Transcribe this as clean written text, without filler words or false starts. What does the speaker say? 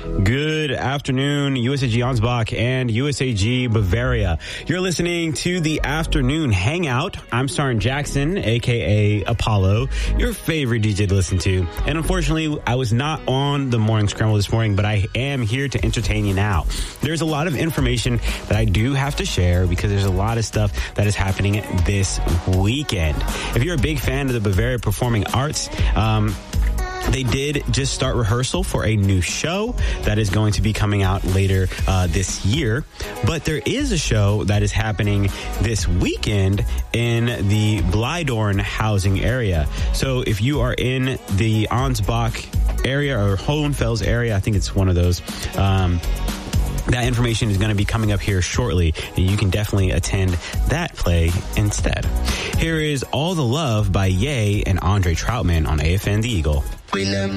Good afternoon, USAG Ansbach and USAG Bavaria. You're listening to the Afternoon Hangout. I'm Starn Jackson, a.k.a. Apollo, your favorite DJ to listen to. And unfortunately, I was not on the morning scramble this morning, but I am here to entertain you now. There's a lot of information that I do have to share because there's a lot of stuff that is happening this weekend. If you're a big fan of the Bavaria Performing Arts, they did just start rehearsal for a new show that is going to be coming out later this year. But there is a show that is happening this weekend in the Blydorn housing area. So if you are in the Ansbach area or Hohenfels area, I think it's one of those, that information is going to be coming up here shortly, and you can definitely attend that play instead. Here is All the Love by Ye and Andre Troutman on AFN The Eagle. We love